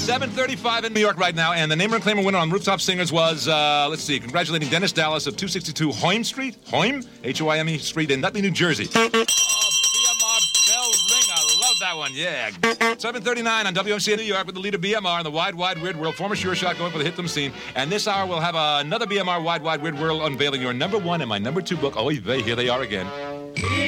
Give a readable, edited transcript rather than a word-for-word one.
7:35 in New York right now, and the name and claimer winner on Rooftop Singers was, congratulating Dennis Dallas of 262 Hoyme Street, Hoyme, H-O-I-M-E Street in Nutley, New Jersey. BMR Bell Ring, I love that one, yeah. 7:39 on WMC in New York with the leader BMR in the Wide Wide Weird World, former Sure Shot going for the hit them scene. And this hour we'll have another BMR Wide Wide Weird World unveiling your number one and my number two book. Oh, here they are again.